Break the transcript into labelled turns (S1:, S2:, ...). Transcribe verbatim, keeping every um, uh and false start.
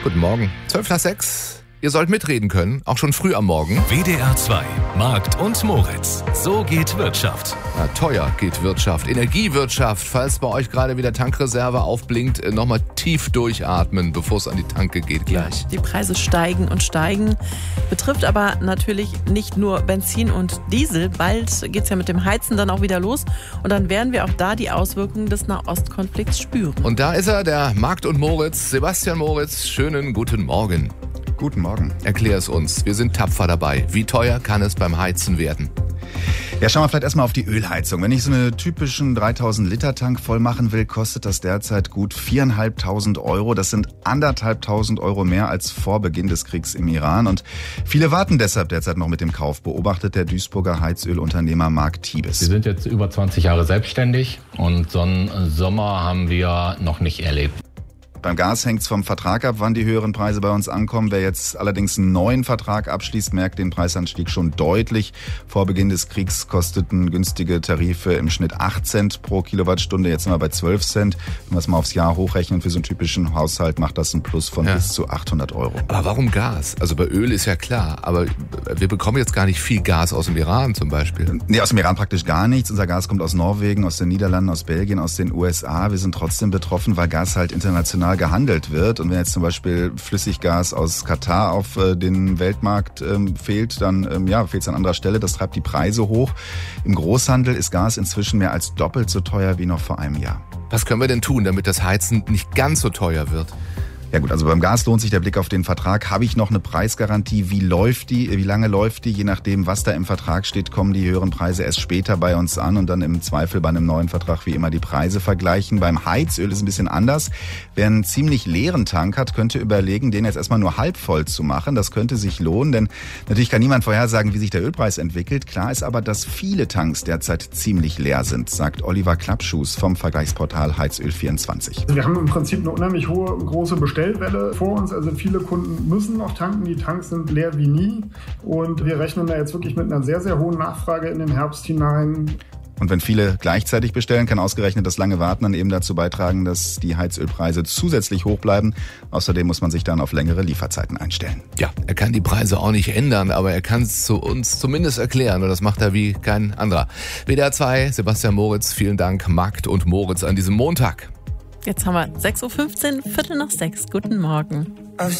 S1: Guten Morgen. zwölf nach sechs. Ihr sollt mitreden können, auch schon früh am Morgen.
S2: W D R zwei, Markt und Moritz. So geht Wirtschaft.
S1: Na, teuer geht Wirtschaft. Energiewirtschaft. Falls bei euch gerade wieder Tankreserve aufblinkt, nochmal tief durchatmen, bevor es an die Tanke geht gleich.
S3: Die Preise steigen und steigen. Betrifft aber natürlich nicht nur Benzin und Diesel. Bald geht es ja mit dem Heizen dann auch wieder los. Und dann werden wir auch da die Auswirkungen des Nahostkonflikts spüren.
S1: Und da ist er, der Markt und Moritz, Sebastian Moritz. Schönen guten Morgen.
S4: Guten Morgen.
S1: Erklär es uns. Wir sind tapfer dabei. Wie teuer kann es beim Heizen werden?
S4: Ja, schauen wir vielleicht erstmal auf die Ölheizung. Wenn ich so einen typischen dreitausend Liter Tank voll machen will, kostet das derzeit gut viertausendfünfhundert Euro. Das sind anderthalbtausend Euro mehr als vor Beginn des Kriegs im Iran. Und viele warten deshalb derzeit noch mit dem Kauf, beobachtet der Duisburger Heizölunternehmer Marc Thiebes.
S5: Wir sind jetzt über zwanzig Jahre selbstständig und so einen Sommer haben wir noch nicht erlebt.
S4: Beim Gas hängt es vom Vertrag ab, wann die höheren Preise bei uns ankommen. Wer jetzt allerdings einen neuen Vertrag abschließt, merkt den Preisanstieg schon deutlich. Vor Beginn des Kriegs kosteten günstige Tarife im Schnitt acht Cent pro Kilowattstunde. Jetzt sind wir bei zwölf Cent. Wenn wir es mal aufs Jahr hochrechnen, für so einen typischen Haushalt macht das einen Plus von ja. bis zu achthundert Euro.
S1: Aber warum Gas? Also bei Öl ist ja klar, aber wir bekommen jetzt gar nicht viel Gas aus dem Iran zum Beispiel.
S4: Nee, aus dem Iran praktisch gar nichts. Unser Gas kommt aus Norwegen, aus den Niederlanden, aus Belgien, aus den U S A. Wir sind trotzdem betroffen, weil Gas halt international gehandelt wird. Und wenn jetzt zum Beispiel Flüssiggas aus Katar auf äh, den Weltmarkt ähm, fehlt, dann ähm, ja, fehlt es an anderer Stelle. Das treibt die Preise hoch. Im Großhandel ist Gas inzwischen mehr als doppelt so teuer wie noch vor einem Jahr.
S1: Was können wir denn tun, damit das Heizen nicht ganz so teuer wird?
S4: Ja gut, also beim Gas lohnt sich der Blick auf den Vertrag. Habe ich noch eine Preisgarantie? Wie läuft die? Wie lange läuft die? Je nachdem, was da im Vertrag steht, kommen die höheren Preise erst später bei uns an und dann im Zweifel bei einem neuen Vertrag wie immer die Preise vergleichen. Beim Heizöl ist es ein bisschen anders. Wer einen ziemlich leeren Tank hat, könnte überlegen, den jetzt erstmal nur halb voll zu machen. Das könnte sich lohnen, denn natürlich kann niemand vorhersagen, wie sich der Ölpreis entwickelt. Klar ist aber, dass viele Tanks derzeit ziemlich leer sind, sagt Oliver Klappschuß vom Vergleichsportal Heizöl vierundzwanzig.
S6: Wir haben im Prinzip eine unheimlich hohe, große Bestellung Bestellwelle vor uns. Also viele Kunden müssen noch tanken. Die Tanks sind leer wie nie. Und wir rechnen da jetzt wirklich mit einer sehr, sehr hohen Nachfrage in den Herbst hinein.
S4: Und wenn viele gleichzeitig bestellen, kann ausgerechnet das lange Warten dann eben dazu beitragen, dass die Heizölpreise zusätzlich hoch bleiben. Außerdem muss man sich dann auf längere Lieferzeiten einstellen.
S1: Ja, er kann die Preise auch nicht ändern, aber er kann es zu uns zumindest erklären. Und das macht er wie kein anderer. W D R zwei, Sebastian Moritz, vielen Dank. Markt und Moritz an diesem Montag.
S3: Jetzt haben wir sechs Uhr fünfzehn, Viertel nach sechs. Guten Morgen.